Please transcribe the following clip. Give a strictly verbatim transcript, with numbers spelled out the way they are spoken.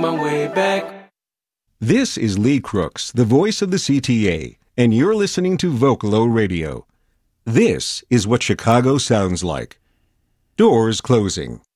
my way back. This is Lee Crooks, the voice of the C T A, and you're listening to Vocalo Radio. This is what Chicago sounds like. Doors closing.